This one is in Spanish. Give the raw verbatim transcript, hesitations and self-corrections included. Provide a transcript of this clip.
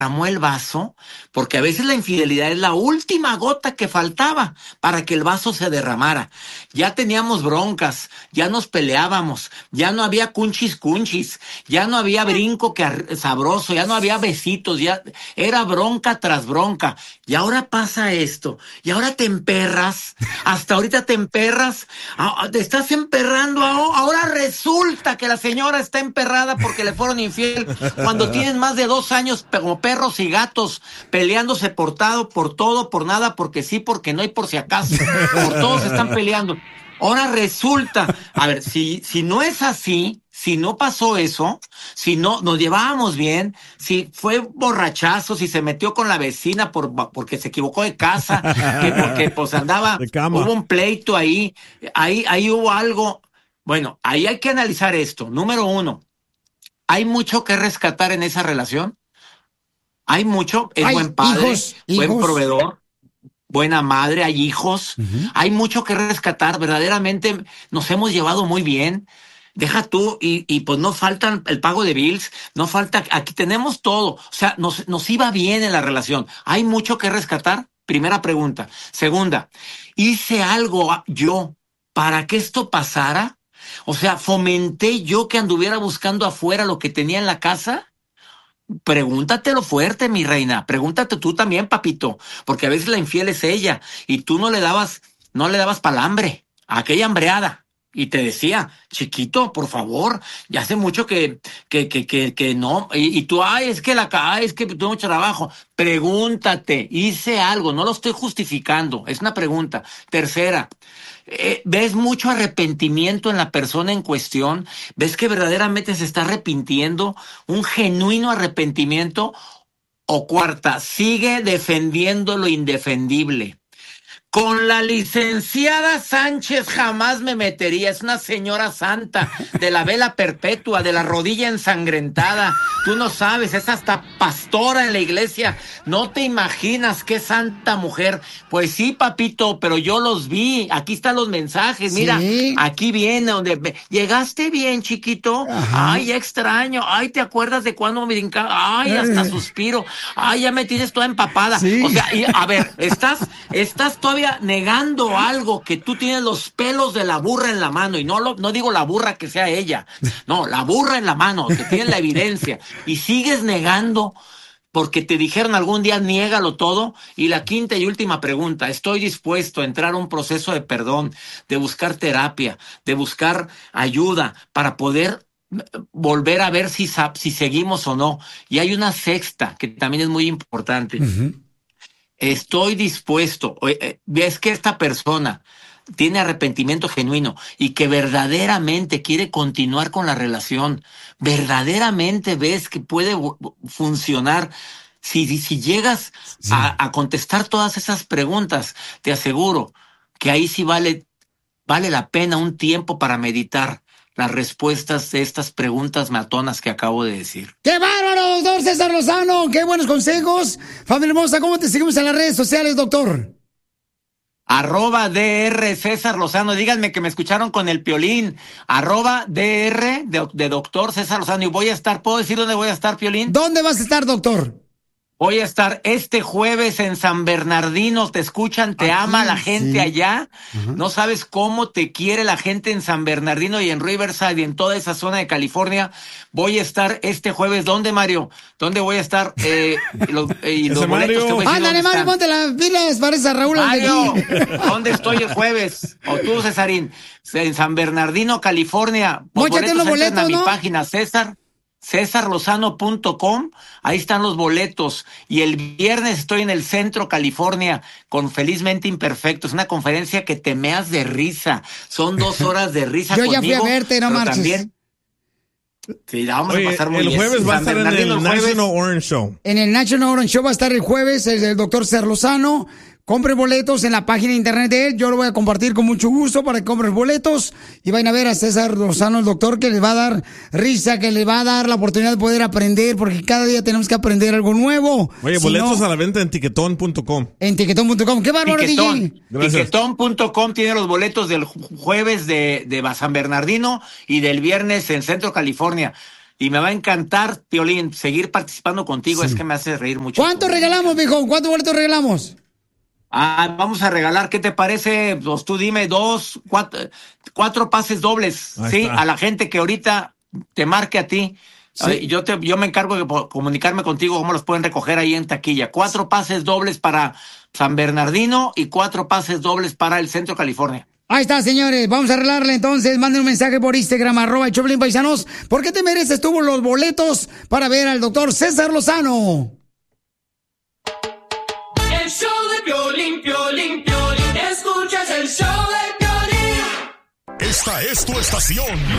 derramó el vaso, porque a veces la infidelidad es la última gota que faltaba para que el vaso se derramara. Ya teníamos broncas, ya nos peleábamos, ya no había cunchis cunchis, ya no había brinco que ar- sabroso, ya no había besitos, ya era bronca tras bronca. Y ahora pasa esto, y ahora te emperras, hasta ahorita te emperras, ah, ah, te estás emperrando, ah, ahora resulta que la señora está emperrada porque le fueron infiel, cuando tienen más de dos años pe- como perros y gatos peleándose por todo, por todo, por nada, porque sí, porque no y por si acaso, por todos se están peleando. Ahora resulta, a ver, si, si no es así, si no pasó eso, si no nos llevábamos bien, si fue borrachazo, si se metió con la vecina por, porque se equivocó de casa, que porque pues andaba, De cama. hubo un pleito ahí, ahí, ahí hubo algo. Bueno, ahí hay que analizar esto. Número uno, ¿hay mucho que rescatar en esa relación? Hay mucho, es Hay buen padre, hijos, buen hijos. proveedor, buena madre, hay hijos, Ujú. hay mucho que rescatar, verdaderamente nos hemos llevado muy bien. Deja tú, y, y pues no faltan el pago de bills, no falta, aquí tenemos todo, o sea, nos, nos iba bien en la relación. ¿Hay mucho que rescatar? Primera pregunta. Segunda, ¿hice algo a- yo para que esto pasara? O sea, ¿fomenté yo que anduviera buscando afuera lo que tenía en la casa? Pregúntatelo fuerte, mi reina. Pregúntate tú también, papito, porque a veces la infiel es ella y tú no le dabas, no le dabas palambre a aquella hambreada. Y te decía, chiquito, por favor, ya hace mucho que, que, que, que, que no. Y, y tú, ay, es que la, ca- ay, es que tuve mucho trabajo. Pregúntate, hice algo, no lo estoy justificando, es una pregunta. Tercera, eh, ¿ves mucho arrepentimiento en la persona en cuestión? ¿Ves que verdaderamente se está arrepintiendo? ¿Un genuino arrepentimiento? O cuarta, sigue defendiendo lo indefendible. Con la licenciada Sánchez jamás me metería. Es una señora santa, de la vela perpetua, de la rodilla ensangrentada. Tú no sabes, es hasta pastora en la iglesia. No te imaginas qué santa mujer. Pues sí, papito, pero yo los vi. Aquí están los mensajes. Mira, Sí. aquí viene donde ve- llegaste bien, chiquito. Ajá. Ay, ya extraño. Ay, ¿te acuerdas de cuando me brincaba? Ay, hasta Eh. suspiro. Ay, ya me tienes toda empapada. Sí. O sea, y a ver, estás, estás todavía negando algo que tú tienes los pelos de la burra en la mano, y no lo, no digo la burra que sea ella, no, la burra en la mano, que tienes la evidencia, y sigues negando porque te dijeron algún día niégalo todo. Y la quinta y última pregunta, estoy dispuesto a entrar a un proceso de perdón, de buscar terapia, de buscar ayuda para poder eh, volver a ver si, sa- si seguimos o no. Y hay una sexta que también es muy importante. Ujú. Estoy dispuesto, oye, eh, ves que esta persona tiene arrepentimiento genuino y que verdaderamente quiere continuar con la relación, verdaderamente ves que puede fu- funcionar. Si, si, si llegas Sí. a, a contestar todas esas preguntas, te aseguro que ahí sí vale, vale la pena un tiempo para meditar las respuestas de estas preguntas matonas que acabo de decir. ¡Qué bárbaro, doctor César Lozano! ¡Qué buenos consejos! Familia hermosa, ¿cómo te seguimos en las redes sociales, doctor? Arroba D R César Lozano, díganme que me escucharon con el Piolín. Arroba D R de, de doctor César Lozano. Y voy a estar, ¿puedo decir dónde voy a estar, Piolín? ¿Dónde vas a estar, doctor? Voy a estar este jueves en San Bernardino. Te escuchan, te Aquí, ama la gente sí. allá. Ajá. No sabes cómo te quiere la gente en San Bernardino y en Riverside y en toda esa zona de California. Voy a estar este jueves. ¿Dónde, Mario? ¿Dónde voy a estar? Eh, los, eh, y los Ese boletos Mario. te voy a decir Ándale, dónde Mario, están. ponte las pilas, parece a Raúl Mario, Aldeguín. ¿dónde estoy el jueves? O tú, Cesarín, en San Bernardino, California. Móchate los entren a boletos, mi ¿no? página, César, césar lozano punto com. Ahí están los boletos. Y el viernes estoy en el centro, California, con Felizmente Imperfecto. Es una conferencia que te meas de risa. Son dos horas de risa Yo conmigo. ya fui a verte, no pero marches. También, sí, la vamos Oye, a pasar muy el bien. jueves va a San estar en Bernardino el jueves. National Orange Show. En el National Orange Show va a estar el jueves el del doctor César Lozano. Compre boletos en la página de internet de él. Yo lo voy a compartir con mucho gusto para que compren boletos y vayan a ver a César Lozano, el doctor, que les va a dar risa, que les va a dar la oportunidad de poder aprender, porque cada día tenemos que aprender algo nuevo. Oye, Si boletos no, a la venta en tiquetón punto com. en tiquetón punto com. ¡Qué bárbaro, D J! Tiquetón. Gracias. Tiquetón punto com tiene los boletos del ju- jueves de, de San Bernardino y del viernes en Centro California. y me va a encantar, Piolín, seguir participando contigo. Sí. Es que me hace reír mucho. ¿Cuánto regalamos, viejo? ¿Cuántos boletos regalamos? Ah, vamos a regalar, ¿qué te parece? Pues tú dime, dos, cuatro, cuatro pases dobles, Ahí ¿sí? Está. A la gente que ahorita te marque a ti. Sí. Yo, te, yo me encargo de comunicarme contigo cómo los pueden recoger ahí en taquilla. Cuatro pases dobles para San Bernardino y cuatro pases dobles para el Centro California. Ahí está, señores. Vamos a arreglarle entonces. Manden un mensaje por Instagram, arroba el Choplin Paisanos. ¿Por qué te mereces tú los boletos para ver al doctor César Lozano? El show de Piolín, Piolín, Piolín. Escuchas el show de Piolín. Esta es tu estación,